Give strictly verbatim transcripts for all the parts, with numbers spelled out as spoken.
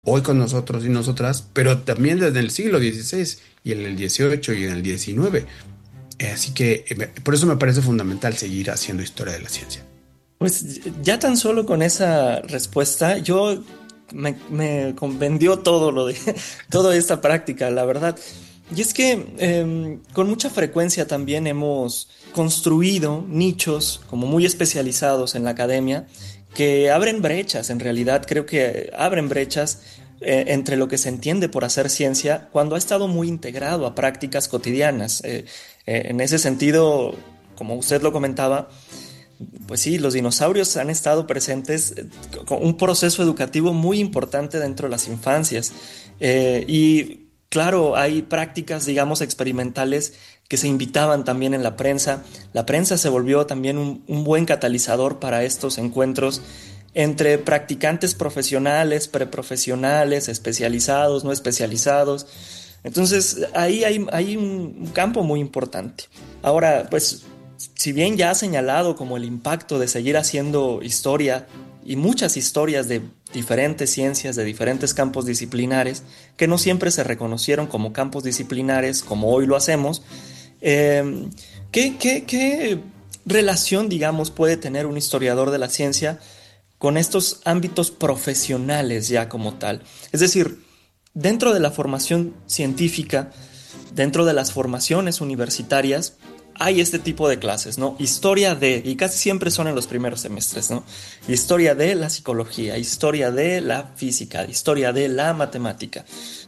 hoy con nosotros y nosotras, pero también desde el siglo dieciséis y en el dieciocho y en el diecinueve. Eh, Así que eh, me- por eso me parece fundamental seguir haciendo historia de la ciencia. Pues ya tan solo con esa respuesta, yo me, me convenció todo lo de toda esta práctica, la verdad. Y es que em, con mucha frecuencia también hemos construido nichos como muy especializados en la academia que abren brechas, en realidad creo que abren brechas eh, entre lo que se entiende por hacer ciencia cuando ha estado muy integrado a prácticas cotidianas. Eh, eh, en ese sentido, como usted lo comentaba, pues sí, los dinosaurios han estado presentes eh, con un proceso educativo muy importante dentro de las infancias. Eh, y claro, hay prácticas, digamos, experimentales que se invitaban también en la prensa. La prensa se volvió también un, un buen catalizador para estos encuentros entre practicantes profesionales, preprofesionales, especializados, no especializados. Entonces, ahí hay, hay un campo muy importante. Ahora, pues si bien ya ha señalado como el impacto de seguir haciendo historia y muchas historias de diferentes ciencias, de diferentes campos disciplinares, que no siempre se reconocieron como campos disciplinares como hoy lo hacemos, eh, ¿qué, qué, qué relación, digamos, puede tener un historiador de la ciencia con estos ámbitos profesionales ya como tal? Es decir, dentro de la formación científica, dentro de las formaciones universitarias, hay este tipo de clases, ¿no? Historia de, y casi siempre son en los primeros semestres, ¿no? Historia de la psicología, historia de la física, historia de la matemática.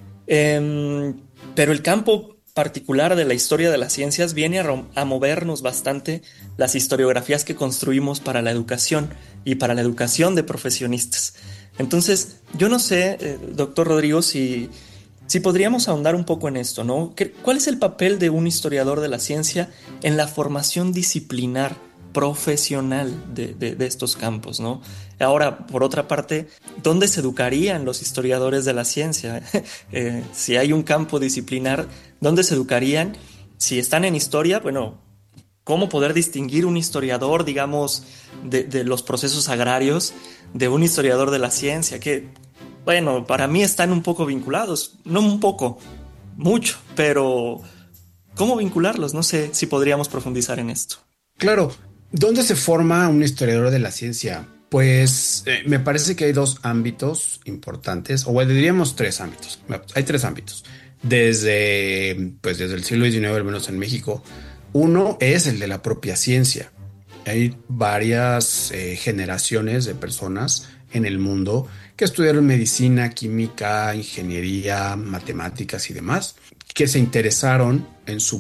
Eh, pero el campo particular de la historia de las ciencias viene a, rom- a movernos bastante las historiografías que construimos para la educación y para la educación de profesionistas. Entonces, yo no sé, eh, doctor Rodrigo, si, si podríamos ahondar un poco en esto, ¿no? ¿Qué- ¿Cuál es el papel de un historiador de la ciencia en la formación disciplinar profesional de, de- de estos campos, ¿no? Ahora, por otra parte, ¿dónde se educarían los historiadores de la ciencia? Eh, si hay un campo disciplinar, ¿dónde se educarían? Si están en historia, bueno, ¿cómo poder distinguir un historiador, digamos, de, de los procesos agrarios de un historiador de la ciencia? Que, bueno, para mí están un poco vinculados, no un poco, mucho, pero ¿cómo vincularlos? No sé si podríamos profundizar en esto. Claro, ¿dónde se forma un historiador de la ciencia? Pues eh, me parece que hay dos ámbitos importantes, o bueno, diríamos tres ámbitos. Hay tres ámbitos. Desde, pues desde el siglo diecinueve, al menos en México, uno es el de la propia ciencia. Hay varias eh, generaciones de personas en el mundo que estudiaron medicina, química, ingeniería, matemáticas y demás, que se interesaron en su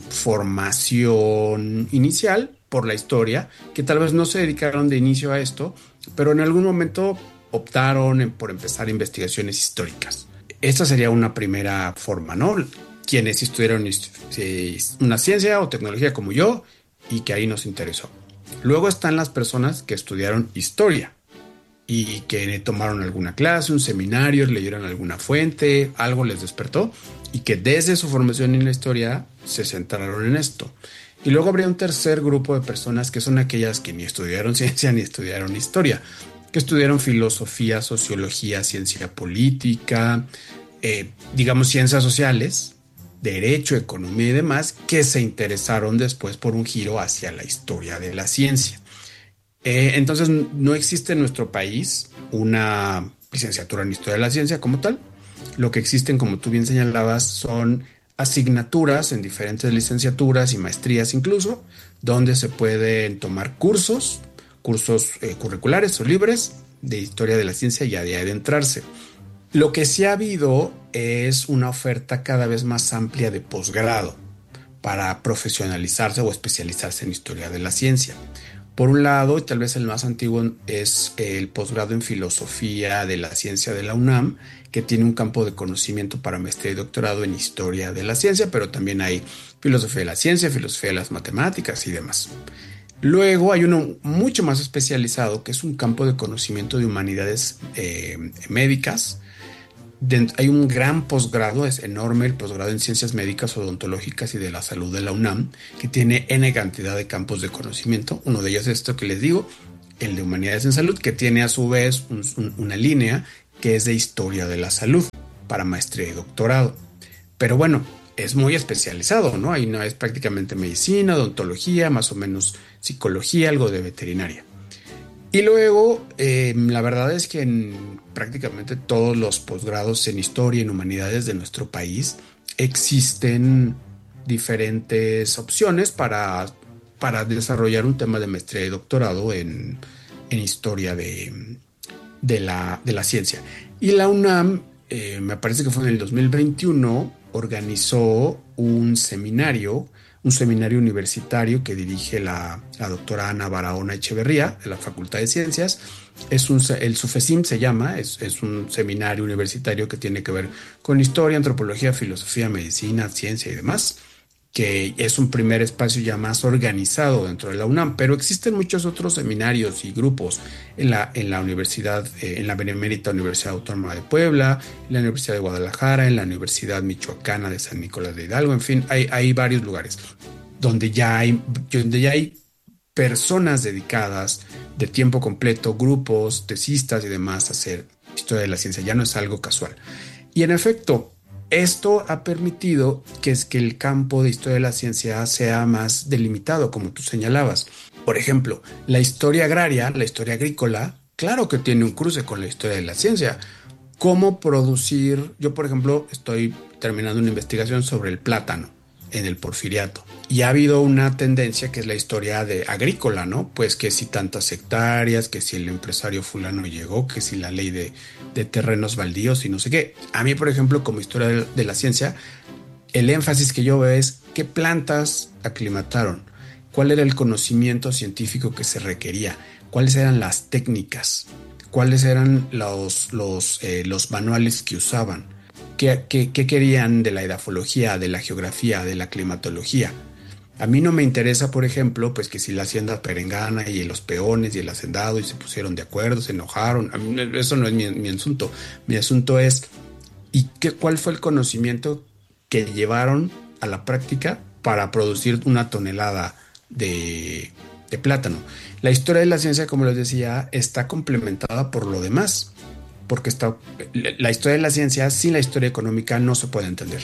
formación inicial por la historia, que tal vez no se dedicaron de inicio a esto, pero en algún momento optaron en- por empezar investigaciones históricas. Esta sería una primera forma, ¿no? Quienes estudiaron his- eh, una ciencia o tecnología como yo y que ahí nos interesó. Luego están las personas que estudiaron historia y que tomaron alguna clase, un seminario, leyeron alguna fuente, algo les despertó y que desde su formación en la historia se centraron en esto. Y luego habría un tercer grupo de personas que son aquellas que ni estudiaron ciencia ni estudiaron historia, que estudiaron filosofía, sociología, ciencia política, eh, digamos ciencias sociales, derecho, economía y demás, que se interesaron después por un giro hacia la historia de la ciencia. Eh, entonces, n- no existe en nuestro país una licenciatura en historia de la ciencia como tal. Lo que existen, como tú bien señalabas, son asignaturas en diferentes licenciaturas y maestrías incluso, donde se pueden tomar cursos, cursos eh, curriculares o libres de historia de la ciencia y de adentrarse. Lo que sí ha habido es una oferta cada vez más amplia de posgrado para profesionalizarse o especializarse en historia de la ciencia. Por un lado, y tal vez el más antiguo, es el posgrado en filosofía de la ciencia de la UNAM, que tiene un campo de conocimiento para maestría y doctorado en historia de la ciencia, pero también hay filosofía de la ciencia, filosofía de las matemáticas y demás. Luego hay uno mucho más especializado, que es un campo de conocimiento de humanidades eh, médicas. Dent- hay un gran posgrado, es enorme el posgrado en ciencias médicas, odontológicas y de la salud de la UNAM, que tiene N cantidad de campos de conocimiento. Uno de ellos es esto que les digo, el de humanidades en salud, que tiene a su vez un- un- una línea que es de historia de la salud para maestría y doctorado. Pero bueno, es muy especializado, ¿no? Ahí no es prácticamente medicina, odontología, más o menos psicología, algo de veterinaria. Y luego, eh, la verdad es que en prácticamente todos los posgrados en historia y en humanidades de nuestro país existen diferentes opciones para, para desarrollar un tema de maestría y doctorado en, en historia de, de la, de la ciencia. Y la UNAM, eh, me parece que fue en el dos mil veintiuno, organizó un seminario, un seminario universitario que dirige la, la doctora Ana Barahona Echeverría de la Facultad de Ciencias. Es un, el SUFECIM se llama, es, es un seminario universitario que tiene que ver con historia, antropología, filosofía, medicina, ciencia y demás, que es un primer espacio ya más organizado dentro de la UNAM, pero existen muchos otros seminarios y grupos en la, en la universidad, eh, en la Benemérita Universidad Autónoma de Puebla, en la Universidad de Guadalajara, en la Universidad Michoacana de San Nicolás de Hidalgo, en fin, hay, hay varios lugares donde ya hay, donde ya hay personas dedicadas de tiempo completo, grupos, tesistas y demás a hacer historia de la ciencia, ya no es algo casual. Y en efecto, esto ha permitido que, es que el campo de historia de la ciencia sea más delimitado, como tú señalabas. Por ejemplo, la historia agraria, la historia agrícola, claro que tiene un cruce con la historia de la ciencia. ¿Cómo producir? Yo, por ejemplo, estoy terminando una investigación sobre el plátano en el Porfiriato. Y ha habido una tendencia que es la historia de agrícola, ¿no? Pues que si tantas hectáreas, que si el empresario fulano llegó, que si la ley de, de terrenos baldíos y no sé qué. A mí, por ejemplo, como historia de, de la ciencia, el énfasis que yo veo es qué plantas aclimataron, cuál era el conocimiento científico que se requería, cuáles eran las técnicas, cuáles eran los, los, eh, los manuales que usaban, qué, qué, qué querían de la edafología, de la geografía, de la climatología. A mí no me interesa, por ejemplo, pues que si la hacienda perengana y los peones y el hacendado y se pusieron de acuerdo, se enojaron. A mí eso no es mi, mi asunto. Mi asunto es ¿y qué, cuál fue el conocimiento que llevaron a la práctica para producir una tonelada de, de plátano? La historia de la ciencia, como les decía, está complementada por lo demás, porque está, la historia de la ciencia sin la historia económica no se puede entender.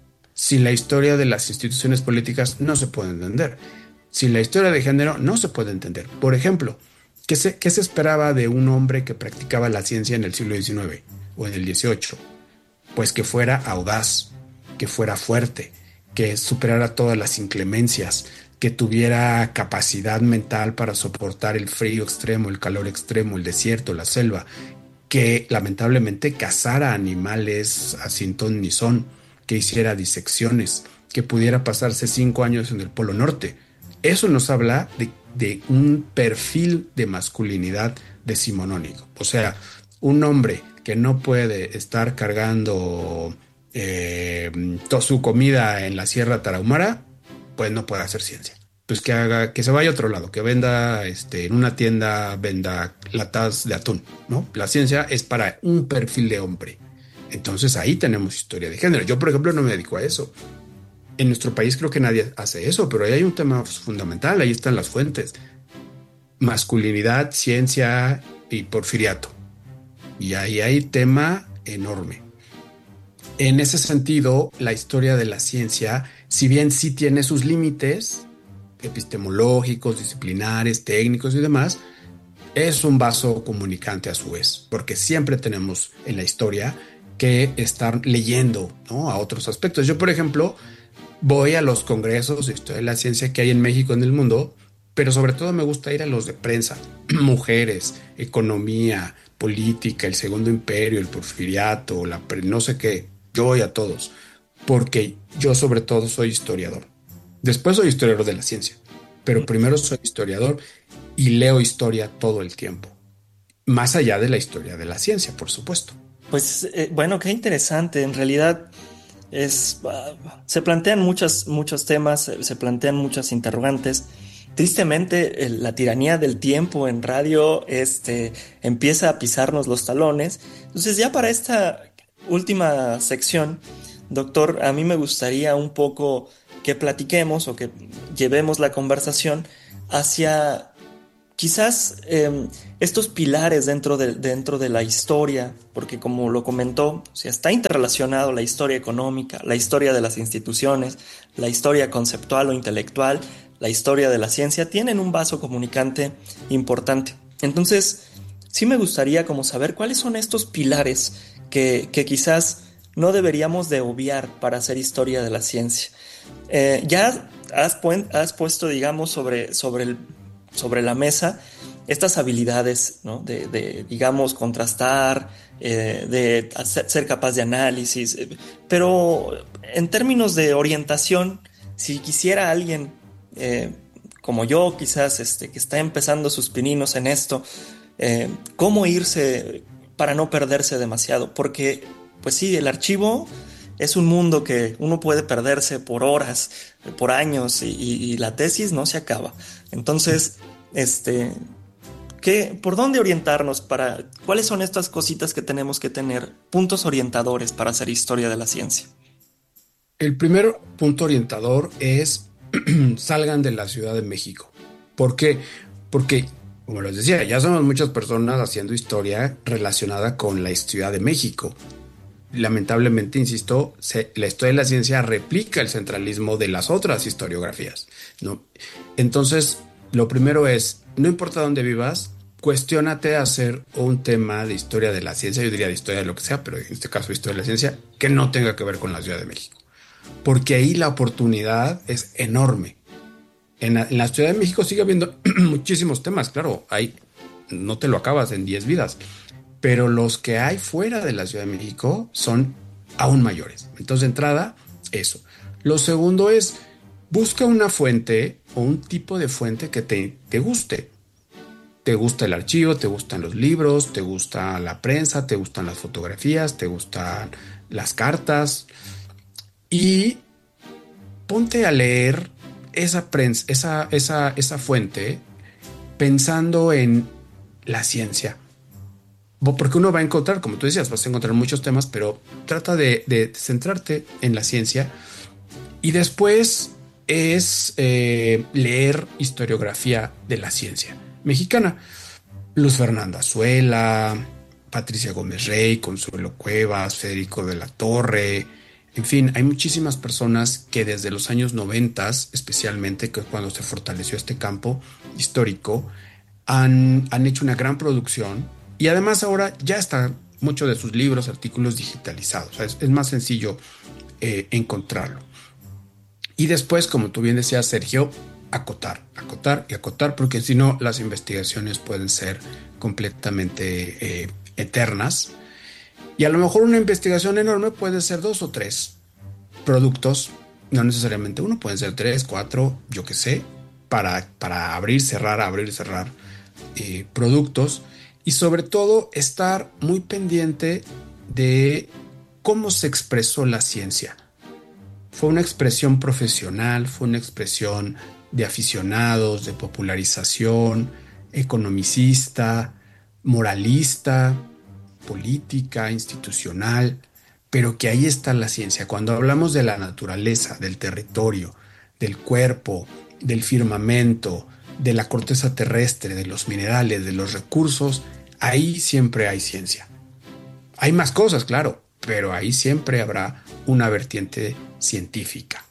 Sin la historia de las instituciones políticas no se puede entender. Sin la historia de género no se puede entender. Por ejemplo, ¿qué se, qué se esperaba de un hombre que practicaba la ciencia en el siglo diecinueve o en el dieciocho? Pues que fuera audaz, que fuera fuerte, que superara todas las inclemencias, que tuviera capacidad mental para soportar el frío extremo, el calor extremo, el desierto, la selva, que lamentablemente cazara animales a sin ton ni son, que hiciera disecciones, que pudiera pasarse cinco años en el Polo Norte. Eso nos habla de, de un perfil de masculinidad decimonónico. O sea, un hombre que no puede estar cargando eh, toda su comida en la Sierra Tarahumara, pues no puede hacer ciencia. Pues que haga, que se vaya a otro lado, que venda este, en una tienda, venda latas de atún, ¿no? La ciencia es para un perfil de hombre. Entonces ahí tenemos historia de género. Yo, por ejemplo, no me dedico a eso. En nuestro país creo que nadie hace eso, pero ahí hay un tema fundamental, ahí están las fuentes. Masculinidad, ciencia y porfiriato. Y ahí hay tema enorme. En ese sentido, la historia de la ciencia, si bien sí tiene sus límites epistemológicos, disciplinares, técnicos y demás, es un vaso comunicante a su vez, porque siempre tenemos en la historia que estar leyendo, ¿no?, a otros aspectos. Yo, por ejemplo, voy a los congresos de historia de la ciencia que hay en México, en el mundo, pero sobre todo me gusta ir a los de prensa, mujeres, economía, política, el Segundo Imperio, el Porfiriato, la pre- no sé qué. Yo voy a todos, porque yo sobre todo soy historiador. Después soy historiador de la ciencia, pero primero soy historiador y leo historia todo el tiempo, más allá de la historia de la ciencia, por supuesto. Pues eh, bueno, qué interesante. En realidad es, uh, se plantean muchos, muchos temas, se, se plantean muchas interrogantes. Tristemente, el- la tiranía del tiempo en radio este, empieza a pisarnos los talones. Entonces, ya para esta última sección, doctor, a mí me gustaría un poco que platiquemos o que llevemos la conversación hacia quizás eh, estos pilares dentro de, dentro de la historia, porque como lo comentó, o sea, está interrelacionado la historia económica, la historia de las instituciones, la historia conceptual o intelectual, la historia de la ciencia, tienen un vaso comunicante importante. Entonces, sí me gustaría como saber cuáles son estos pilares que, que quizás no deberíamos de obviar para hacer historia de la ciencia. Eh, ya has, pu- has puesto, digamos, sobre, sobre el sobre la mesa estas habilidades, ¿no? de, de, digamos, contrastar, eh, de hacer, ser capaz de análisis, eh, pero en términos de orientación, si quisiera alguien eh, como yo, quizás, este, que está empezando sus pininos en esto, eh, cómo irse para no perderse demasiado, porque, pues sí, el archivo es un mundo que uno puede perderse por horas, por años, y, y, y la tesis no se acaba. Entonces, este, ¿qué, por dónde orientarnos para, cuáles son estas cositas que tenemos que tener, puntos orientadores para hacer historia de la ciencia? El primer punto orientador es salgan de la Ciudad de México. ¿Por qué? Porque, como les decía, ya somos muchas personas haciendo historia relacionada con la Ciudad de México. Lamentablemente, insisto, se, la historia de la ciencia replica el centralismo de las otras historiografías, ¿no? Entonces, lo primero es, no importa dónde vivas, cuestiónate hacer un tema de historia de la ciencia, yo diría de historia de lo que sea, pero en este caso historia de la ciencia, que no tenga que ver con la Ciudad de México. Porque ahí la oportunidad es enorme. En la, en la Ciudad de México sigue habiendo muchísimos temas, claro, ahí no te lo acabas en diez vidas, pero los que hay fuera de la Ciudad de México son aún mayores. Entonces, de entrada, eso. Lo segundo es, busca una fuente o un tipo de fuente que te, te guste. Te gusta el archivo, te gustan los libros, te gusta la prensa, te gustan las fotografías, te gustan las cartas. Y ponte a leer esa, prensa, esa, esa, esa fuente pensando en la ciencia. Porque uno va a encontrar, como tú decías, vas a encontrar muchos temas, pero trata de, de centrarte en la ciencia. Y después es eh, leer historiografía de la ciencia mexicana. Luz Fernanda Suela, Patricia Gómez Rey, Consuelo Cuevas, Federico de la Torre. En fin, hay muchísimas personas que desde los años noventas, especialmente que cuando se fortaleció este campo histórico, han, han hecho una gran producción y además ahora ya están muchos de sus libros, artículos digitalizados. O sea, es, es más sencillo eh, encontrarlo. Y después, como tú bien decías, Sergio, acotar, acotar y acotar, porque si no, las investigaciones pueden ser completamente eh, eternas. Y a lo mejor una investigación enorme puede ser dos o tres productos, no necesariamente uno, pueden ser tres, cuatro, yo qué sé, para, para abrir, cerrar, abrir, cerrar eh, productos. Y sobre todo estar muy pendiente de cómo se expresó la ciencia. Fue una expresión profesional, fue una expresión de aficionados, de popularización, economicista, moralista, política, institucional, pero que ahí está la ciencia. Cuando hablamos de la naturaleza, del territorio, del cuerpo, del firmamento, de la corteza terrestre, de los minerales, de los recursos, ahí siempre hay ciencia. Hay más cosas, claro, pero ahí siempre habrá una vertiente científica.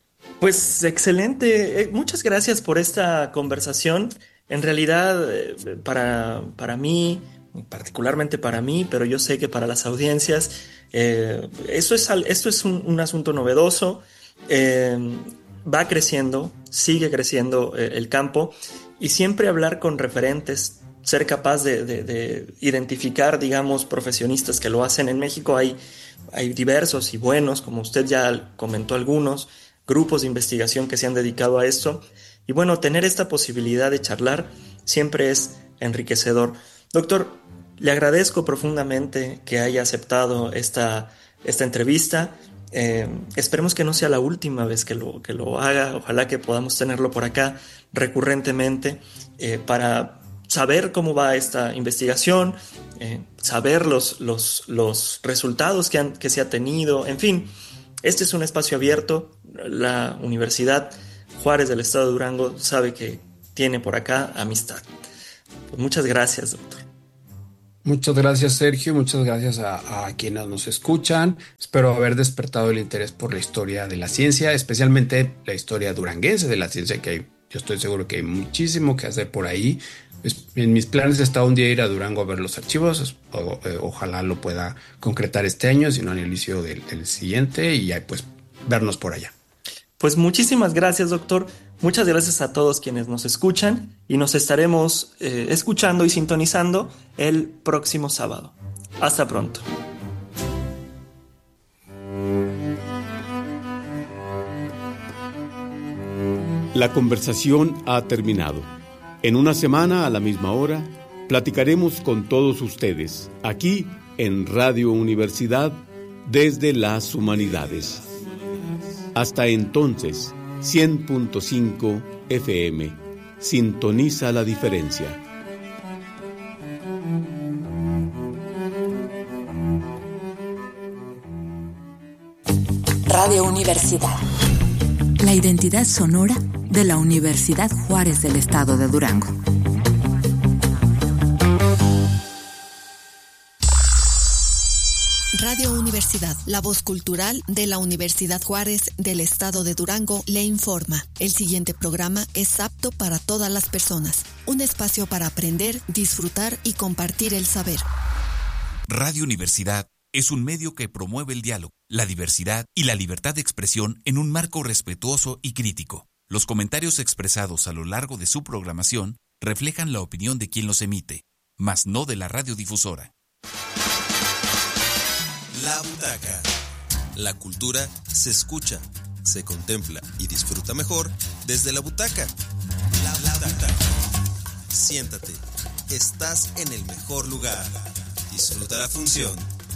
Pues excelente. Eh, Muchas gracias por esta conversación. En realidad, eh, para, para mí, particularmente para mí, pero yo sé que para las audiencias, eh, eso es, al- esto es un, un asunto novedoso. eh, Va creciendo, sigue creciendo eh, el campo y siempre hablar con referentes, ser capaz de, de- de identificar, digamos, profesionistas que lo hacen. En México hay, hay diversos y buenos, como usted ya comentó algunos, grupos de investigación que se han dedicado a esto. Y bueno, tener esta posibilidad de charlar siempre es enriquecedor. Doctor, le agradezco profundamente que haya aceptado esta, esta entrevista. Eh, esperemos que no sea la última vez que lo, que lo haga. Ojalá que podamos tenerlo por acá recurrentemente eh, para saber cómo va esta investigación, eh, saber los, los, los resultados que, han, que se ha tenido. En fin, este es un espacio abierto. La Universidad Juárez del Estado de Durango sabe que tiene por acá amistad. Pues muchas gracias, doctor. Muchas gracias, Sergio. Muchas gracias a, a quienes nos escuchan. Espero haber despertado el interés por la historia de la ciencia, especialmente la historia duranguense de la ciencia, que hay, yo estoy seguro que hay muchísimo que hacer por ahí. En mis planes está un día ir a Durango a ver los archivos. O, eh, ojalá lo pueda concretar este año, si no al inicio del, del siguiente, y ya pues vernos por allá. Pues muchísimas gracias, doctor. Muchas gracias a todos quienes nos escuchan y nos estaremos eh, escuchando y sintonizando el próximo sábado. Hasta pronto. La conversación ha terminado. En una semana a la misma hora platicaremos con todos ustedes aquí en Radio Universidad desde las Humanidades. Hasta entonces, cien punto cinco F M. Sintoniza la diferencia. Radio Universidad. La identidad sonora de la Universidad Juárez del Estado de Durango. Radio Universidad, la voz cultural de la Universidad Juárez del Estado de Durango, le informa. El siguiente programa es apto para todas las personas. Un espacio para aprender, disfrutar y compartir el saber. Radio Universidad es un medio que promueve el diálogo, la diversidad y la libertad de expresión en un marco respetuoso y crítico. Los comentarios expresados a lo largo de su programación reflejan la opinión de quien los emite, mas no de la radiodifusora. La Butaca. La cultura se escucha, se contempla y disfruta mejor desde la butaca. La Butaca. Siéntate, estás en el mejor lugar. Disfruta la función.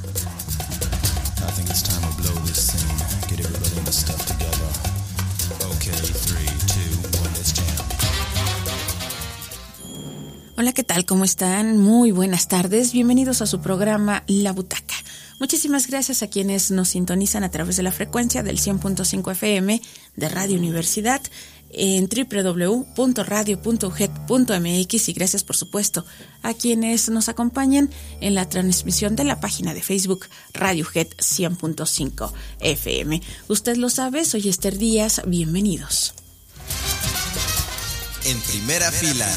I think it's time to blow this thing. Get everybody in the stuff together. Okay, three, two, one, let's jam. Hola, ¿qué tal? ¿Cómo están? Muy buenas tardes. Bienvenidos a su programa La Butaca. Muchísimas gracias a quienes nos sintonizan a través de la frecuencia del cien punto cinco F M de Radio Universidad en doble u doble u doble u punto radio punto u g e d punto m x y gracias, por supuesto, a quienes nos acompañan en la transmisión de la página de Facebook Radio U G E D cien punto cinco F M. Usted lo sabe, soy Esther Díaz, bienvenidos. En primera fila.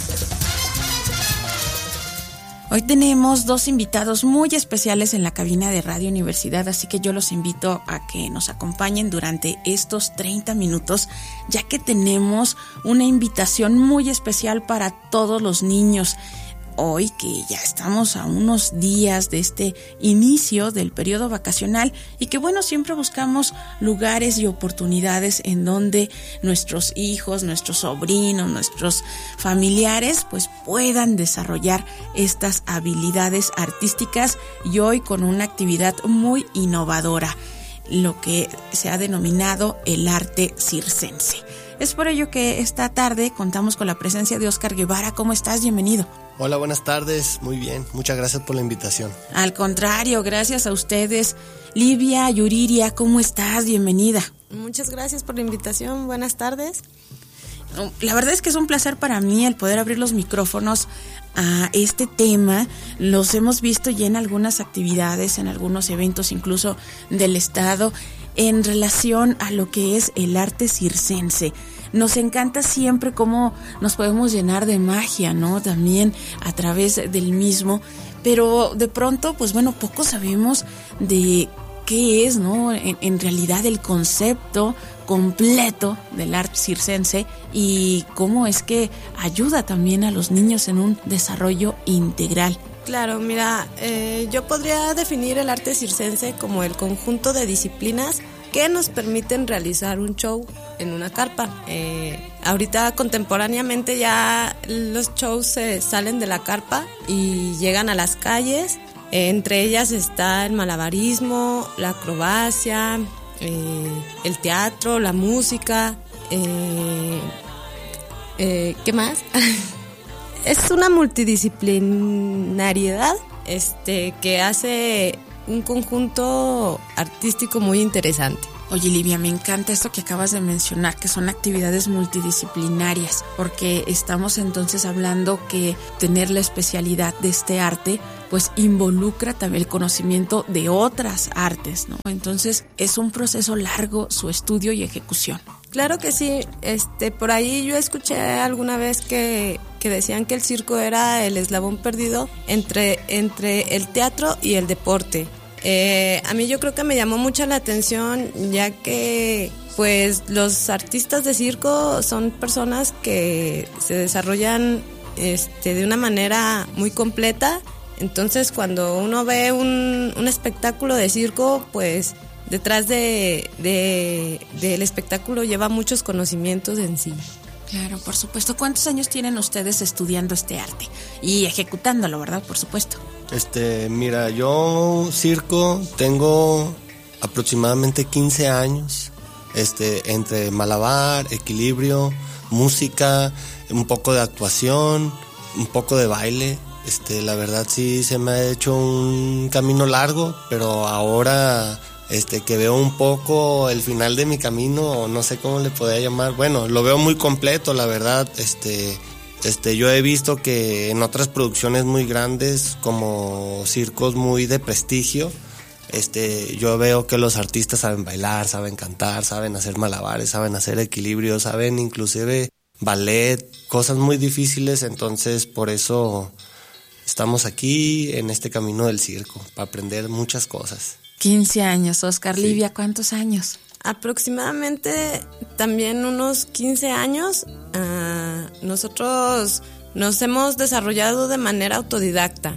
Hoy tenemos dos invitados muy especiales en la cabina de Radio Universidad, así que yo los invito a que nos acompañen durante estos treinta minutos, ya que tenemos una invitación muy especial para todos los niños. Hoy que ya estamos a unos días de este inicio del periodo vacacional y que bueno, siempre buscamos lugares y oportunidades en donde nuestros hijos, nuestros sobrinos, nuestros familiares pues puedan desarrollar estas habilidades artísticas, y hoy con una actividad muy innovadora, lo que se ha denominado el arte circense. Es por ello que esta tarde contamos con la presencia de Oscar Guevara. ¿Cómo estás? Bienvenido. Hola, buenas tardes. Muy bien. Muchas gracias por la invitación. Al contrario, gracias a ustedes. Livia Yuriria, ¿cómo estás? Bienvenida. Muchas gracias por la invitación. Buenas tardes. La verdad es que es un placer para mí el poder abrir los micrófonos a este tema. Los hemos visto ya en algunas actividades, en algunos eventos incluso del estado, en relación a lo que es el arte circense. Nos encanta siempre cómo nos podemos llenar de magia, ¿no? También a través del mismo, pero de pronto, pues bueno, poco sabemos de qué es, ¿no? En, en realidad el concepto completo del arte circense y cómo es que ayuda también a los niños en un desarrollo integral. Claro, mira, eh, yo podría definir el arte circense como el conjunto de disciplinas que nos permiten realizar un show en una carpa. Eh, ahorita contemporáneamente ya los shows se salen de la carpa y llegan a las calles. Eh, entre ellas está el malabarismo, la acrobacia, eh, el teatro, la música. Eh, eh, ¿Qué más? Es una multidisciplinariedad este, que hace un conjunto artístico muy interesante. Oye, Livia, me encanta esto que acabas de mencionar, que son actividades multidisciplinarias, porque estamos entonces hablando que tener la especialidad de este arte pues involucra también el conocimiento de otras artes, ¿no? Entonces es un proceso largo su estudio y ejecución. Claro que sí, este, por ahí yo escuché alguna vez que, que decían que el circo era el eslabón perdido entre, entre el teatro y el deporte. Eh, a mí yo creo que me llamó mucho la atención, ya que pues los artistas de circo son personas que se desarrollan este, de una manera muy completa. Entonces cuando uno ve un, un espectáculo de circo, pues detrás de, de, del espectáculo lleva muchos conocimientos en sí. Claro, por supuesto. ¿Cuántos años tienen ustedes estudiando este arte? Y ejecutándolo, ¿verdad? Por supuesto. Este, mira, yo circo tengo aproximadamente quince años, este, entre malabar, equilibrio, música, un poco de actuación, un poco de baile. Este, la verdad sí se me ha hecho un camino largo, pero ahora este que veo un poco el final de mi camino, o no sé cómo le podría llamar, bueno, lo veo muy completo, la verdad. Este, este, yo he visto que en otras producciones muy grandes, como circos muy de prestigio, este, yo veo que los artistas saben bailar, saben cantar, saben hacer malabares, saben hacer equilibrio, saben inclusive ballet, cosas muy difíciles. Entonces por eso estamos aquí en este camino del circo, para aprender muchas cosas. quince años, Oscar. Sí. Livia, ¿cuántos años? Aproximadamente también unos quince años. Uh, nosotros nos hemos desarrollado de manera autodidacta.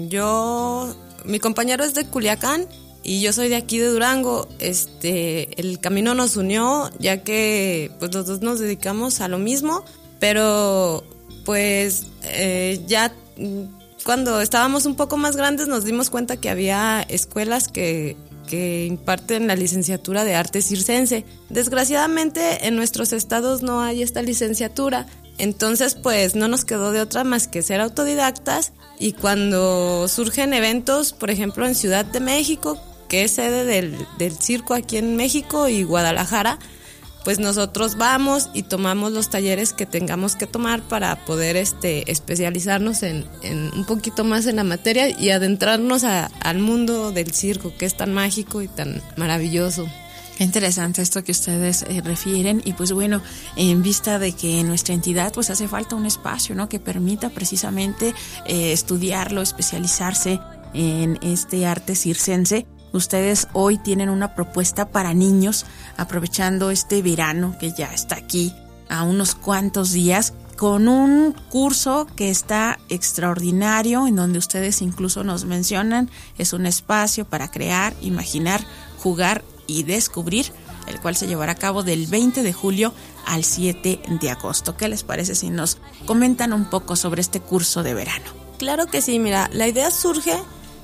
Yo, mi compañero es de Culiacán y yo soy de aquí de Durango. Este, el camino nos unió, ya que pues los dos nos dedicamos a lo mismo, pero pues eh, ya cuando estábamos un poco más grandes nos dimos cuenta que había escuelas que, que imparten la licenciatura de arte circense. Desgraciadamente en nuestros estados no hay esta licenciatura, entonces pues no nos quedó de otra más que ser autodidactas, y cuando surgen eventos, por ejemplo en Ciudad de México, que es sede del, del circo aquí en México, y Guadalajara, pues nosotros vamos y tomamos los talleres que tengamos que tomar para poder este especializarnos en, en un poquito más en la materia y adentrarnos a, al mundo del circo, que es tan mágico y tan maravilloso. Qué interesante esto que ustedes eh, refieren, y pues bueno, en vista de que en nuestra entidad pues hace falta un espacio, ¿no?, que permita precisamente eh, estudiarlo, especializarse en este arte circense. Ustedes hoy tienen una propuesta para niños, aprovechando este verano que ya está aquí a unos cuantos días, con un curso que está extraordinario, en donde ustedes incluso nos mencionan, es un espacio para crear, imaginar, jugar y descubrir, el cual se llevará a cabo del veinte de julio al siete de agosto. ¿Qué les parece si nos comentan un poco sobre este curso de verano? Claro que sí, mira, la idea surge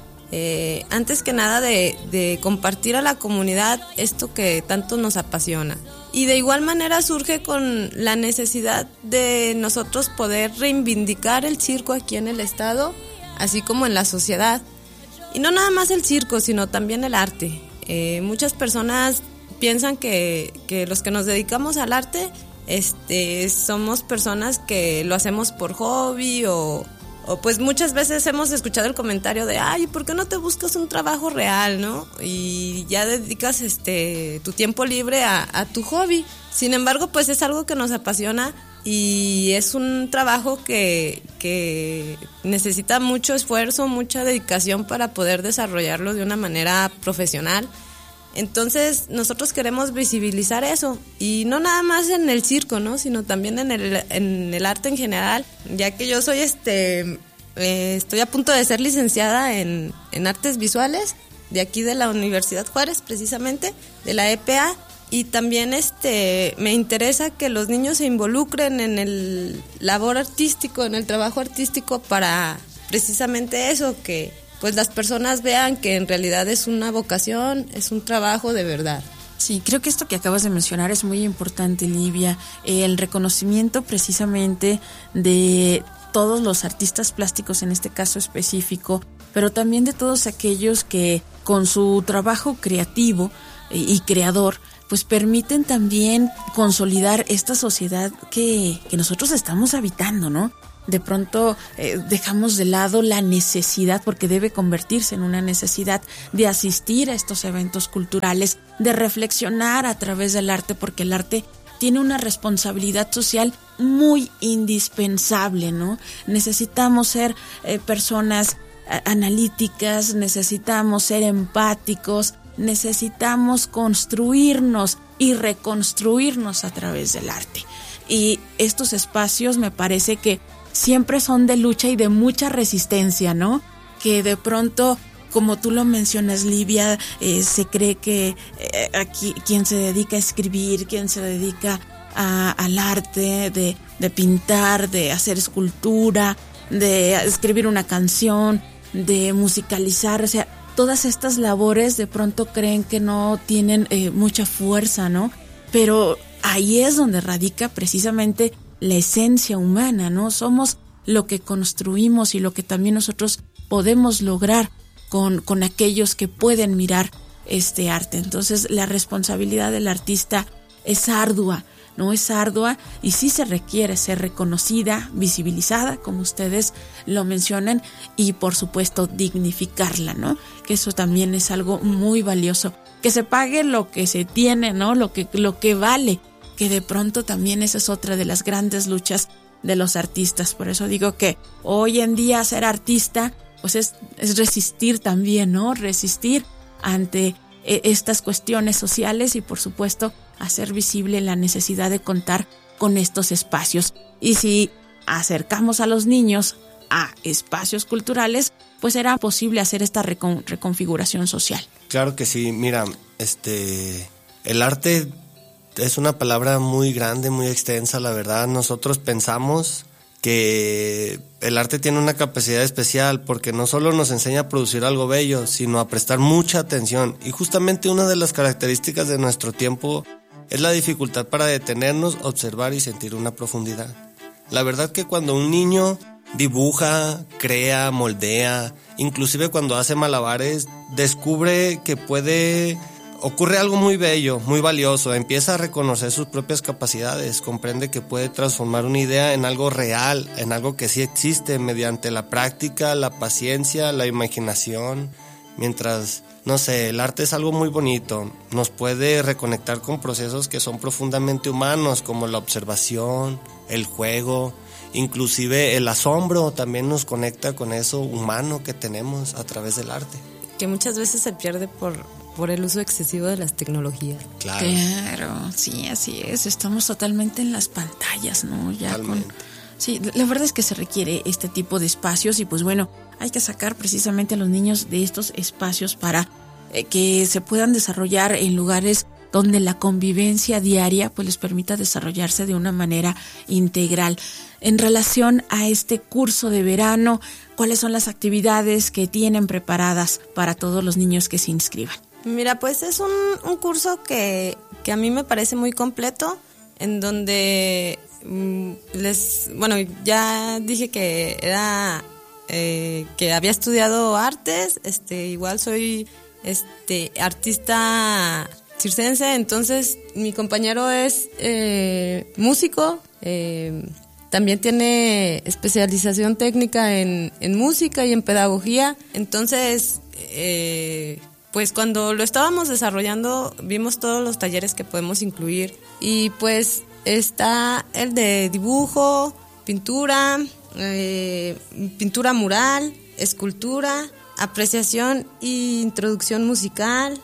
Eh, antes que nada de, de compartir a la comunidad esto que tanto nos apasiona, y de igual manera surge con la necesidad de nosotros poder reivindicar el circo aquí en el estado, así como en la sociedad, y no nada más el circo, sino también el arte. Eh, muchas personas piensan que, que los que nos dedicamos al arte este, somos personas que lo hacemos por hobby, o O pues muchas veces hemos escuchado el comentario de, ay, ¿por qué no te buscas un trabajo real, no? Y ya dedicas este tu tiempo libre a, a tu hobby. Sin embargo, pues es algo que nos apasiona, y es un trabajo que, que necesita mucho esfuerzo, mucha dedicación para poder desarrollarlo de una manera profesional. Entonces nosotros queremos visibilizar eso, y no nada más en el circo, ¿no?, sino también en el, en el arte en general, ya que yo soy este eh, estoy a punto de ser licenciada en, en artes visuales de aquí de la Universidad Juárez, precisamente de la E P A, y también este me interesa que los niños se involucren en el labor artístico, en el trabajo artístico, para precisamente eso, que pues las personas vean que en realidad es una vocación, es un trabajo de verdad. Sí, creo que esto que acabas de mencionar es muy importante, Livia, el reconocimiento precisamente de todos los artistas plásticos en este caso específico, pero también de todos aquellos que con su trabajo creativo y creador pues permiten también consolidar esta sociedad que, que nosotros estamos habitando, ¿no? De pronto eh, dejamos de lado la necesidad, porque debe convertirse en una necesidad de asistir a estos eventos culturales, de reflexionar a través del arte, porque el arte tiene una responsabilidad social muy indispensable, ¿no? Necesitamos ser eh, personas eh, analíticas, necesitamos ser empáticos, necesitamos construirnos y reconstruirnos a través del arte. Y estos espacios me parece que siempre son de lucha y de mucha resistencia, ¿no? Que de pronto, como tú lo mencionas, Livia, eh, se cree que eh, aquí quien se dedica a escribir, quien se dedica a, al arte, de, de pintar, de hacer escultura, de escribir una canción, de musicalizar, o sea, todas estas labores de pronto creen que no tienen eh, mucha fuerza, ¿no? Pero ahí es donde radica precisamente la esencia humana, ¿no? Somos lo que construimos y lo que también nosotros podemos lograr con, con aquellos que pueden mirar este arte. Entonces, la responsabilidad del artista es ardua, ¿no? Es ardua y sí se requiere ser reconocida, visibilizada, como ustedes lo mencionan, y por supuesto dignificarla, ¿no? Que eso también es algo muy valioso. Que se pague lo que se tiene, ¿no? Lo que, lo que vale, que de pronto también esa es otra de las grandes luchas de los artistas. Por eso digo que hoy en día ser artista, pues es, es resistir también, ¿no? Resistir ante eh, estas cuestiones sociales y por supuesto hacer visible la necesidad de contar con estos espacios. Y si acercamos a los niños a espacios culturales, pues será posible hacer esta recon- reconfiguración social. Claro que sí, mira, este, el arte es una palabra muy grande, muy extensa, la verdad. Nosotros pensamos que el arte tiene una capacidad especial porque no solo nos enseña a producir algo bello, sino a prestar mucha atención. Y justamente una de las características de nuestro tiempo es la dificultad para detenernos, observar y sentir una profundidad. La verdad que cuando un niño dibuja, crea, moldea, inclusive cuando hace malabares, descubre que puede... Ocurre algo muy bello, muy valioso, empieza a reconocer sus propias capacidades, comprende que puede transformar una idea en algo real, en algo que sí existe mediante la práctica, la paciencia, la imaginación. Mientras, no sé, el arte es algo muy bonito, nos puede reconectar con procesos que son profundamente humanos, como la observación, el juego, inclusive el asombro también nos conecta con eso humano que tenemos a través del arte. Que muchas veces se pierde por... por el uso excesivo de las tecnologías. Claro. Claro, sí, así es. Estamos totalmente en las pantallas, ¿no? Ya Totalmente. con, sí, la verdad es que se requiere este tipo de espacios y pues bueno, hay que sacar precisamente a los niños de estos espacios para eh, que se puedan desarrollar en lugares donde la convivencia diaria pues les permita desarrollarse de una manera integral. En relación a este curso de verano, ¿cuáles son las actividades que tienen preparadas para todos los niños que se inscriban? Mira, pues es un, un curso que, que a mí me parece muy completo, en donde mm, les, bueno, ya dije que era, eh, que había estudiado artes, este, igual soy, este, artista circense, entonces mi compañero es eh, músico, eh, también tiene especialización técnica en, en música y en pedagogía, entonces, eh, pues cuando lo estábamos desarrollando vimos todos los talleres que podemos incluir y pues está el de dibujo, pintura, eh, pintura mural, escultura, apreciación e introducción musical,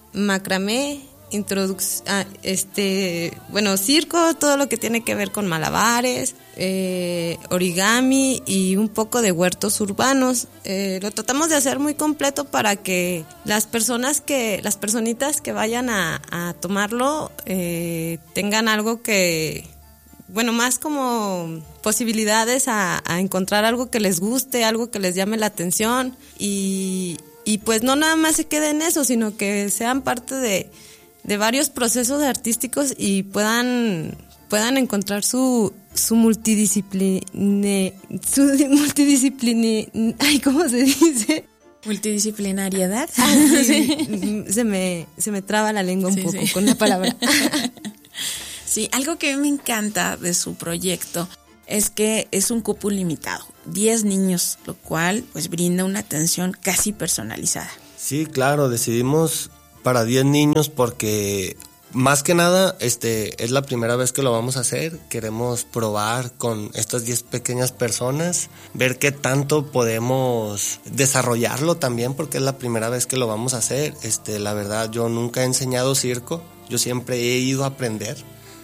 macramé, introduc- ah, este, bueno, circo, todo lo que tiene que ver con malabares, eh, origami y un poco de huertos urbanos. Eh, lo tratamos de hacer muy completo para que las personas que, las personitas que vayan a, a tomarlo eh, tengan algo que, bueno, más como posibilidades a, a encontrar algo que les guste, algo que les llame la atención y, y pues no nada más se quede en eso, sino que sean parte de de varios procesos artísticos y puedan puedan encontrar su su multidisciplina su multidisciplina ay cómo se dice Multidisciplinariedad. Ah, sí. se, me, se me traba la lengua un sí, poco sí. con la palabra. Sí, algo que a mí me encanta de su proyecto es que es un cupo limitado, diez niños, lo cual pues brinda una atención casi personalizada. Sí, claro, decidimos para diez niños porque más que nada este es la primera vez que lo vamos a hacer. Queremos probar con estas diez pequeñas personas, ver qué tanto podemos desarrollarlo también, porque es la primera vez que lo vamos a hacer. Este, la verdad, yo nunca he enseñado circo, yo siempre he ido a aprender.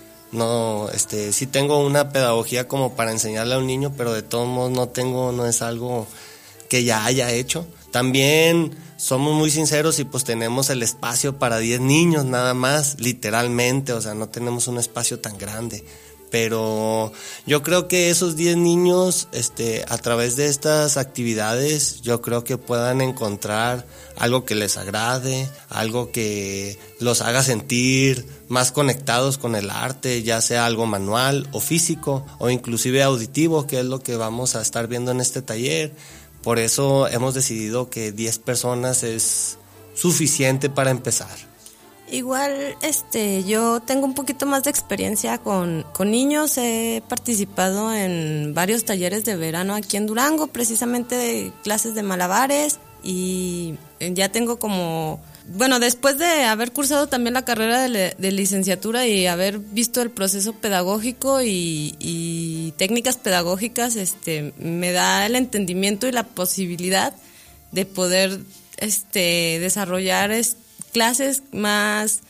No, este, sí tengo una pedagogía como para enseñarle a un niño, pero de todos modos no tengo, no es algo que ya haya hecho. También somos muy sinceros y pues tenemos el espacio para diez niños nada más, literalmente, o sea, no tenemos un espacio tan grande. Pero yo creo que esos diez niños, este, a través de estas actividades, yo creo que puedan encontrar algo que les agrade, algo que los haga sentir más conectados con el arte, ya sea algo manual o físico o inclusive auditivo, que es lo que vamos a estar viendo en este taller. Por eso hemos decidido que diez personas es suficiente para empezar. Igual, este, yo tengo un poquito más de experiencia con, con niños. He participado en varios talleres de verano aquí en Durango, precisamente de clases de malabares, y ya tengo como, bueno, después de haber cursado también la carrera de, le, de licenciatura y haber visto el proceso pedagógico y, y técnicas pedagógicas, este, me da el entendimiento y la posibilidad de poder, este, desarrollar este, clases más,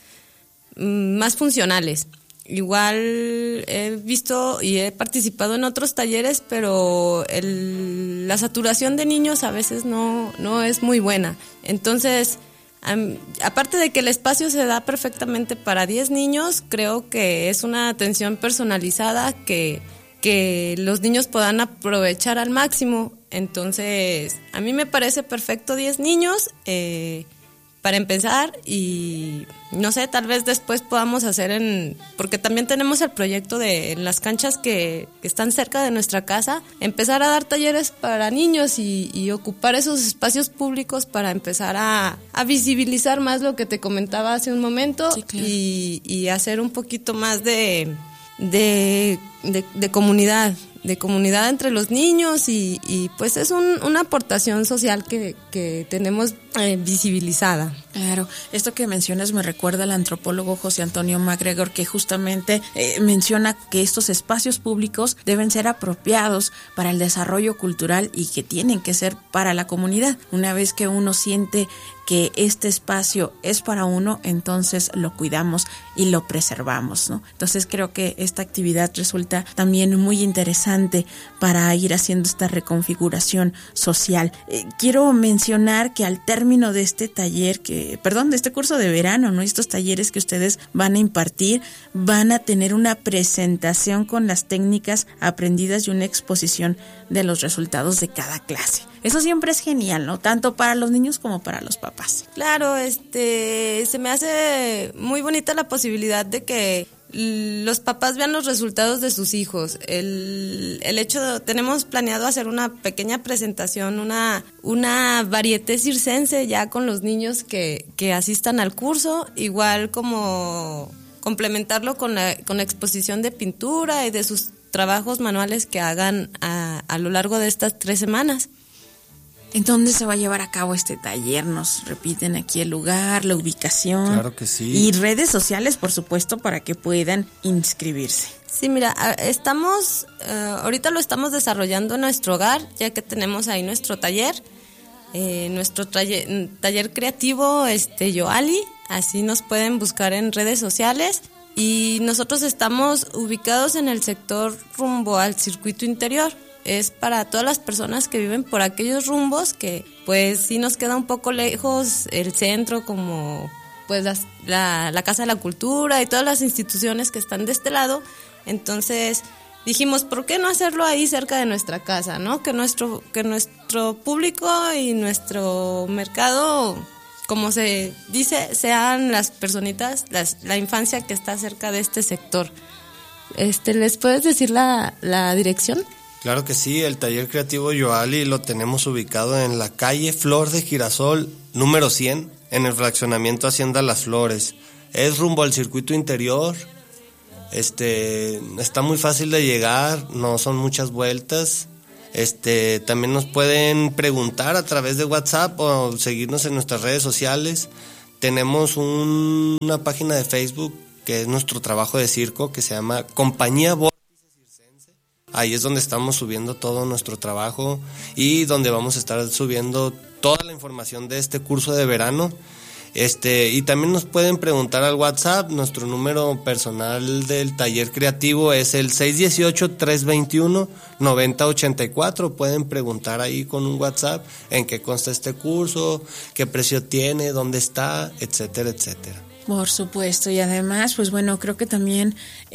más funcionales. Igual he visto y he participado en otros talleres, pero el, la saturación de niños a veces no, no es muy buena. Entonces, um, aparte de que el espacio se da perfectamente para diez niños, creo que es una atención personalizada que, que los niños puedan aprovechar al máximo. Entonces, a mí me parece perfecto diez niños, eh, para empezar, y no sé, tal vez después podamos hacer en, porque también tenemos el proyecto de en las canchas que, que están cerca de nuestra casa, empezar a dar talleres para niños y, y ocupar esos espacios públicos para empezar a, a visibilizar más lo que te comentaba hace un momento. Sí, claro. y, y hacer un poquito más de, de, de, de comunidad. de comunidad entre los niños y, y pues es un, una aportación social que, que tenemos eh, visibilizada. Claro, esto que mencionas me recuerda al antropólogo José Antonio MacGregor, que justamente eh, menciona que estos espacios públicos deben ser apropiados para el desarrollo cultural y que tienen que ser para la comunidad. Una vez que uno siente que este espacio es para uno, entonces lo cuidamos y lo preservamos, ¿no? Entonces creo que esta actividad resulta también muy interesante para ir haciendo esta reconfiguración social. Eh, quiero mencionar que al término de este taller, que, perdón, de este curso de verano, ¿no? Estos talleres que ustedes van a impartir, van a tener una presentación con las técnicas aprendidas y una exposición de los resultados de cada clase. Eso siempre es genial, ¿no? Tanto para los niños como para los papás. Claro, este, se me hace muy bonita la posibilidad de que los papás vean los resultados de sus hijos. El, el hecho de, tenemos planeado hacer una pequeña presentación, una, una varieté circense ya con los niños que, que asistan al curso, igual como complementarlo con la, con la exposición de pintura y de sus trabajos manuales que hagan a, a lo largo de estas tres semanas. ¿En dónde se va a llevar a cabo este taller? Nos repiten aquí el lugar, la ubicación. Claro que sí. Y redes sociales, por supuesto, para que puedan inscribirse. Sí, mira, estamos, uh, ahorita lo estamos desarrollando en nuestro hogar, ya que tenemos ahí nuestro taller, eh, nuestro taller, taller creativo, este, Yoali, así nos pueden buscar en redes sociales. Y nosotros estamos ubicados en el sector rumbo al circuito interior. Es para todas las personas que viven por aquellos rumbos que pues sí nos queda un poco lejos el centro, como pues las, la, la Casa de la Cultura y todas las instituciones que están de este lado. Entonces dijimos, ¿por qué no hacerlo ahí cerca de nuestra casa, ¿no? Que nuestro, que nuestro público y nuestro mercado, como se dice, sean las personitas, las, la infancia que está cerca de este sector. Este, ¿les puedes decir la, la dirección? Claro que sí, el taller creativo Yoali lo tenemos ubicado en la calle Flor de Girasol número cien, en el fraccionamiento Hacienda Las Flores. Es rumbo al circuito interior. Este, está muy fácil de llegar, no son muchas vueltas. Este, también nos pueden preguntar a través de WhatsApp o seguirnos en nuestras redes sociales. Tenemos un, una página de Facebook que es nuestro trabajo de circo, que se llama Compañía Vórtice Circense. Ahí es donde estamos subiendo todo nuestro trabajo y donde vamos a estar subiendo toda la información de este curso de verano. Este, y también nos pueden preguntar al WhatsApp. Nuestro número personal del taller creativo es el seis uno ocho, tres dos uno, nueve cero ocho cuatro. Pueden preguntar ahí con un WhatsApp en qué consta este curso, qué precio tiene, dónde está, etcétera, etcétera. Por supuesto, y además, pues bueno, creo que también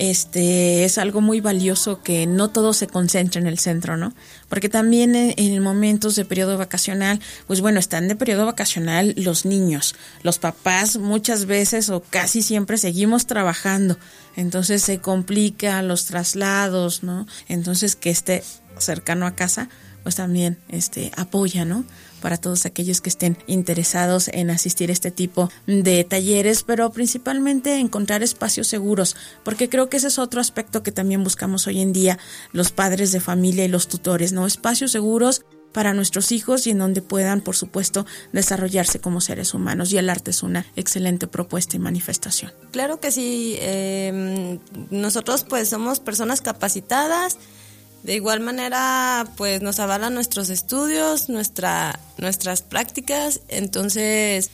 este es algo muy valioso que no todo se concentre en el centro, ¿no? Porque también en, en momentos de periodo vacacional, pues bueno, están de periodo vacacional los niños, los papás muchas veces o casi siempre seguimos trabajando, entonces se complica los traslados, ¿no? Entonces que esté cercano a casa, pues también este apoya, ¿no? Para todos aquellos que estén interesados en asistir a este tipo de talleres, pero principalmente encontrar espacios seguros, porque creo que ese es otro aspecto que también buscamos hoy en día los padres de familia y los tutores, ¿no? Espacios seguros para nuestros hijos y en donde puedan, por supuesto, desarrollarse como seres humanos, y el arte es una excelente propuesta y manifestación. Claro que sí, eh, nosotros pues somos personas capacitadas. De igual manera, pues nos avalan nuestros estudios, nuestra, nuestras prácticas, entonces,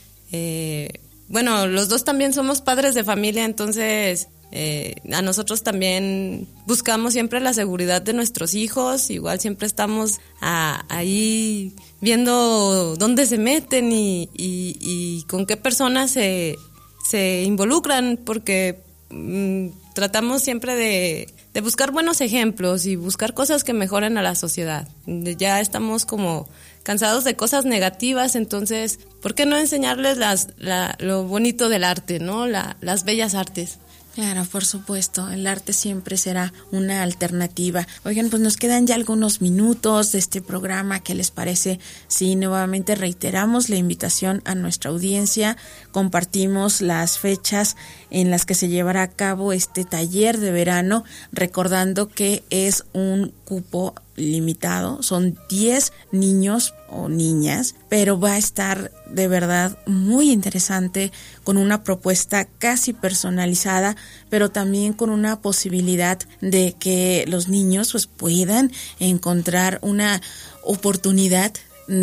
eh, bueno, los dos también somos padres de familia, entonces eh, a nosotros también buscamos siempre la seguridad de nuestros hijos, igual siempre estamos a, ahí viendo dónde se meten y, y, y con qué personas se, se involucran, porque mmm, tratamos siempre de... de buscar buenos ejemplos y buscar cosas que mejoren a la sociedad. Ya estamos como cansados de cosas negativas, entonces, ¿por qué no enseñarles las, la, lo bonito del arte, ¿no? La, las bellas artes. Claro, por supuesto, el arte siempre será una alternativa. Oigan, pues nos quedan ya algunos minutos de este programa. ¿Qué les parece si nuevamente reiteramos la invitación a nuestra audiencia? Compartimos las fechas en las que se llevará a cabo este taller de verano, recordando que es un cupo limitado, son diez niños o niñas, pero va a estar de verdad muy interesante, con una propuesta casi personalizada, pero también con una posibilidad de que los niños pues puedan encontrar una oportunidad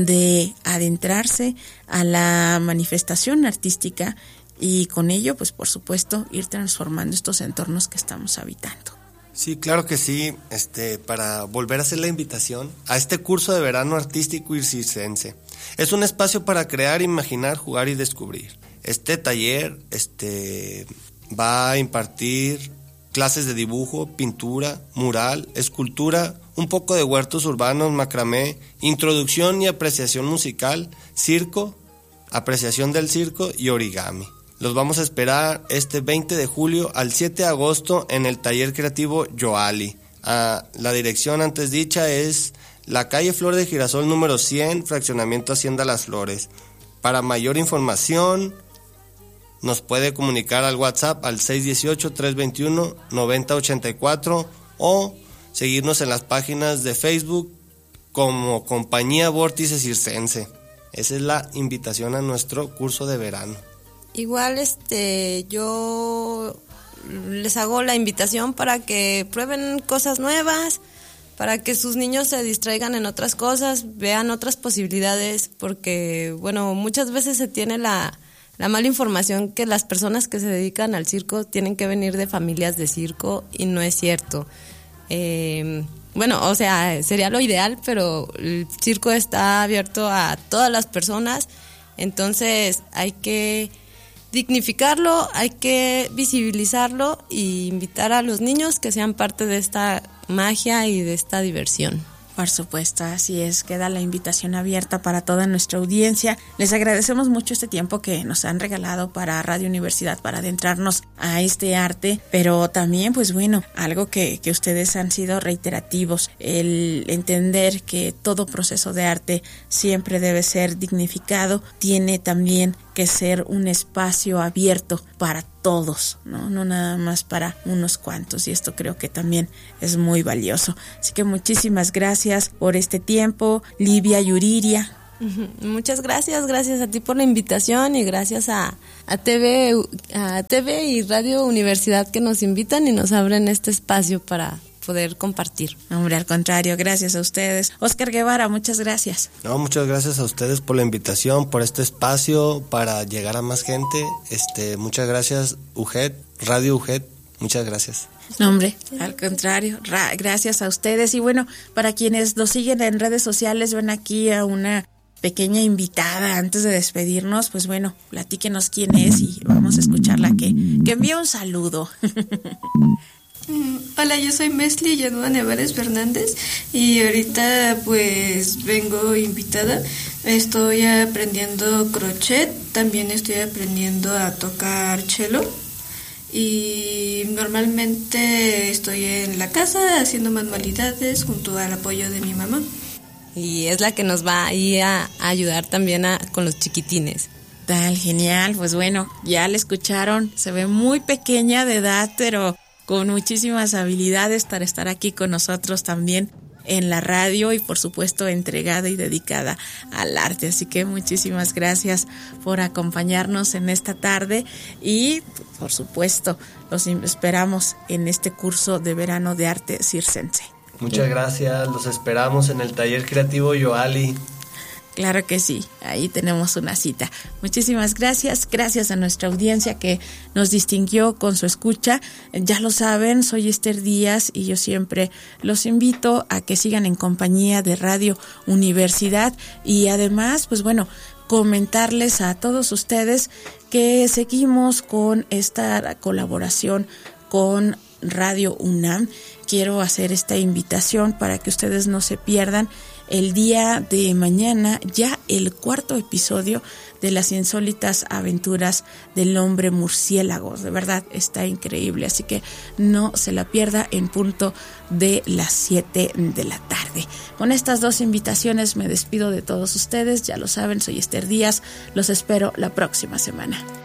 de adentrarse a la manifestación artística y con ello pues por supuesto ir transformando estos entornos que estamos habitando. Sí, claro que sí, este, para volver a hacer la invitación a este curso de verano artístico y circense. Es un espacio para crear, imaginar, jugar y descubrir. Este taller este, va a impartir clases de dibujo, pintura, mural, escultura, un poco de huertos urbanos, macramé, introducción y apreciación musical, circo, apreciación del circo y origami. Los vamos a esperar este veinte de julio al siete de agosto en el taller creativo Yoali. Ah, la dirección antes dicha es la calle Flor de Girasol número cien, fraccionamiento Hacienda Las Flores. Para mayor información nos puede comunicar al WhatsApp al seis uno ocho, tres dos uno, nueve cero ocho cuatro o seguirnos en las páginas de Facebook como Compañía Vórtice Circense. Esa es la invitación a nuestro curso de verano. Igual este yo les hago la invitación para que prueben cosas nuevas, para que sus niños se distraigan en otras cosas, vean otras posibilidades, porque bueno, muchas veces se tiene la, la mala información que las personas que se dedican al circo tienen que venir de familias de circo, y no es cierto. Eh, bueno, o sea, sería lo ideal, pero el circo está abierto a todas las personas, entonces hay que dignificarlo, hay que visibilizarlo y invitar a los niños que sean parte de esta magia y de esta diversión. Por supuesto, así es, queda la invitación abierta para toda nuestra audiencia. Les agradecemos mucho este tiempo que nos han regalado para Radio Universidad, para adentrarnos a este arte, pero también, pues bueno, algo que, que ustedes han sido reiterativos, el entender que todo proceso de arte siempre debe ser dignificado, tiene también que ser un espacio abierto para todos, ¿no? No nada más para unos cuantos, y esto creo que también es muy valioso. Así que muchísimas gracias por este tiempo, Livia Yuriria. Muchas gracias, gracias a ti por la invitación y gracias a, a T V, a T V y Radio Universidad que nos invitan y nos abren este espacio para poder compartir. Hombre, al contrario, gracias a ustedes. Oscar Guevara, muchas gracias. No, muchas gracias a ustedes por la invitación, por este espacio para llegar a más gente. Este, muchas gracias U G E D, Radio U G E D, muchas gracias. No, hombre, al contrario, ra- gracias a ustedes. Y bueno, para quienes nos siguen en redes sociales, ven aquí a una pequeña invitada antes de despedirnos. Pues bueno, platíquenos quién es y vamos a escucharla que, que envíe un saludo. Hola, yo soy Mesli Yanua Nevares Fernández y ahorita pues vengo invitada. Estoy aprendiendo crochet, también estoy aprendiendo a tocar cello y normalmente estoy en la casa haciendo manualidades junto al apoyo de mi mamá. Y es la que nos va ahí a, a ayudar también a, con los chiquitines. Tal, genial, pues bueno, ya la escucharon, se ve muy pequeña de edad, pero con muchísimas habilidades para estar aquí con nosotros también en la radio y por supuesto entregada y dedicada al arte. Así que muchísimas gracias por acompañarnos en esta tarde y por supuesto los esperamos en este curso de verano de arte circense. Muchas gracias, los esperamos en el taller creativo Yoali. Claro que sí, ahí tenemos una cita. Muchísimas gracias, gracias a nuestra audiencia que nos distinguió con su escucha. Ya lo saben, soy Esther Díaz y yo siempre los invito a que sigan en compañía de Radio Universidad y además, pues bueno, comentarles a todos ustedes que seguimos con esta colaboración con Radio UNAM. Quiero hacer esta invitación para que ustedes no se pierdan el día de mañana ya el cuarto episodio de las insólitas aventuras del hombre murciélago. De verdad está increíble, así que no se la pierda en punto de las siete de la tarde. Con estas dos invitaciones me despido de todos ustedes, ya lo saben, soy Esther Díaz, los espero la próxima semana.